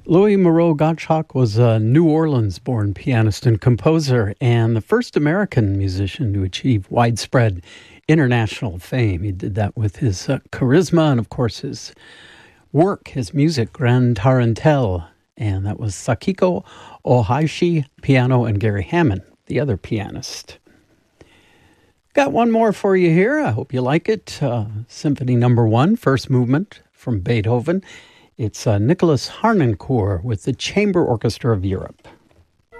Louis Moreau Gottschalk was a New Orleans-born pianist and composer and the first American musician to achieve widespread international fame. He did that with his charisma and, of course, his work, his music, Grand Tarantelle. And that was Sakiko Ohashi, piano, and Gary Hammond, the other pianist. Got one more for you here. I hope you like it. Symphony Number 1, first movement from Beethoven. It's Nicholas Harnoncourt with the Chamber Orchestra of Europe.